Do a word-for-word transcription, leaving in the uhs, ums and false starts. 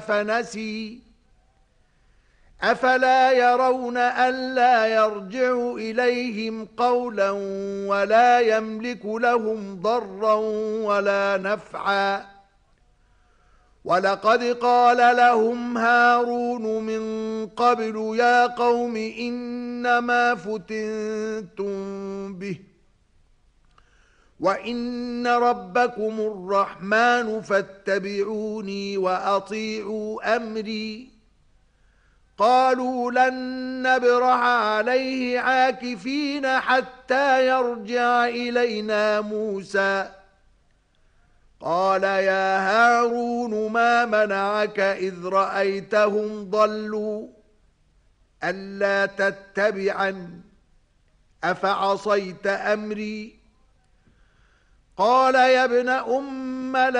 فنسي أفلا يرون ألا يرجع إليهم قولا ولا يملك لهم ضرا ولا نفعا ولقد قال لهم هارون من قبل يا قوم إنما فتنتم به وإن ربكم الرحمن فاتبعوني وأطيعوا أمري قالوا لن نبرح عليه عاكفين حتى يرجع إلينا موسى قال يا هارون ما منعك إذ رأيتهم ضلوا ألا تتبعن أفعصيت أمري قال يا ابن أم